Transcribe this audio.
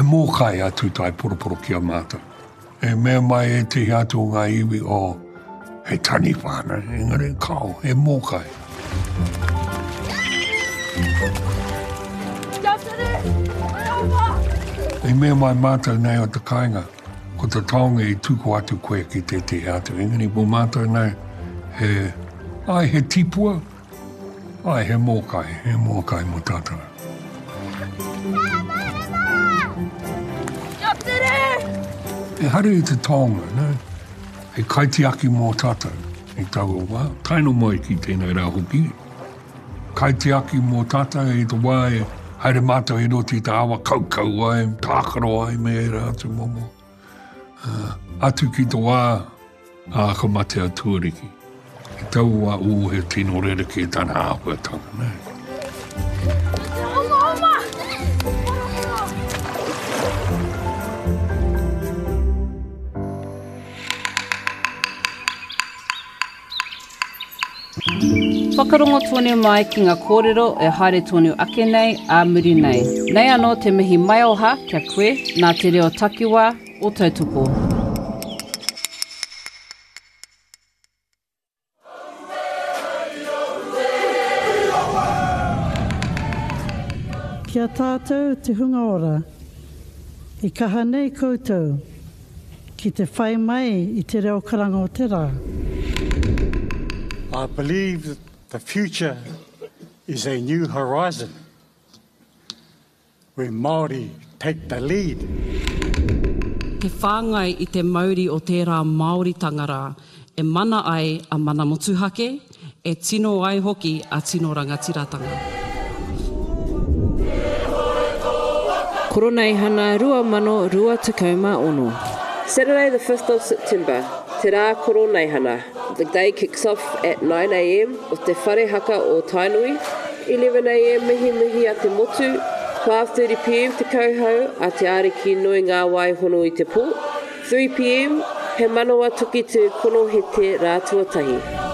mōkai atu tai poroporo ki a mātou. E mea mai e te atu ngā iwi o he tani whāna, engari kau, he mōkai. E mea mai mātou nei o te kāinga, ko te taonga i tuku atu koe ki te atu. Engari po mātou nei, he tipua, he mōkai mo tātou. E haru i te taonga, ne? He kaitiaki mō tātou. E tau wā, taino mai ki tēnei rā hoki. Kaitiaki mō tātou i te wā e haere mātou e roti i te awa kaukau ai, tākaro ai me e rā tu momo. Atu ki te wā, ka mate a tuariki. E tau wā he tino rereke e tāna āpuatanga, ne? Whakarongo tōne mai ki ngā kōrero e haere tōne ake nei, a muri nei. Nei anō te mihi mai oha kia koe, nā te reo takiwā o tautoko. Kia tātou te hunga ora, i kaha nei koutou, ki te whai mai i te reo karanga o te rā. I believe that the future is a new horizon where Māori take the lead. He whāngai i te Māori o tērā Māori tangara e mana ai a mana motuhake, e tino ai hoki a tino rangatiratanga. Koronei hana 2026. Saturday the 5th of September, te rā koronei hana. The day kicks off at 9 a.m. with te whare haka o Tainui, 11 a.m. mihi a te motu, 12:30 p.m. te kauhau a te ariki nui ngā wai hono i te pō, 3 p.m. he manawa tuki te kono he te rātuatahi.